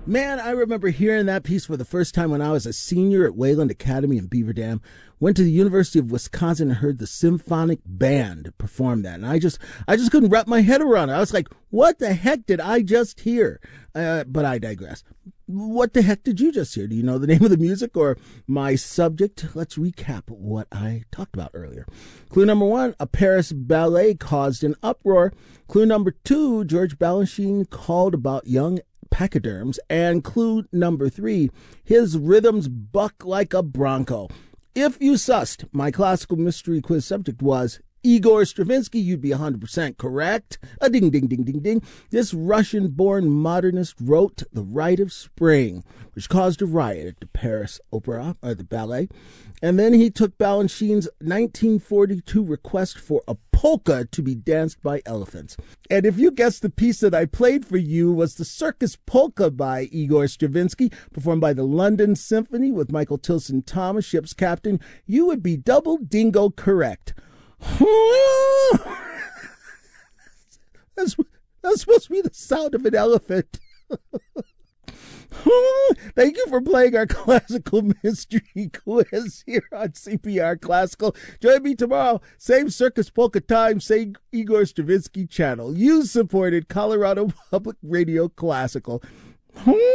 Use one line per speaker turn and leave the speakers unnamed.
Man, I remember hearing that piece for the first time when I was a senior at Wayland Academy in Beaver Dam. Went to the University of Wisconsin and heard the symphonic band perform that. And I just couldn't wrap my head around it. I was like, what the heck did I just hear? But I digress. What the heck did you just hear? Do you know the name of the music or my subject? Let's recap what I talked about earlier. Clue number 1, a Paris ballet caused an uproar. Clue number 2, George Balanchine called about young pachyderms. And clue number 3, his rhythms buck like a bronco. If you sussed my classical mystery quiz subject was Igor Stravinsky, you'd be 100% correct. A ding, ding, ding, ding, ding. This Russian-born modernist wrote The Rite of Spring, which caused a riot at the Paris Opera, or the ballet. And then he took Balanchine's 1942 request for a polka to be danced by elephants. And if you guessed the piece that I played for you was the Circus Polka by Igor Stravinsky, performed by the London Symphony with Michael Tilson Thomas, ship's captain, you would be double dingo correct. That's supposed to be the sound of an elephant. Thank you for playing our classical mystery quiz here on CPR Classical. Join me tomorrow, same Circus Polka time, same Igor Stravinsky channel. You supported Colorado Public Radio Classical.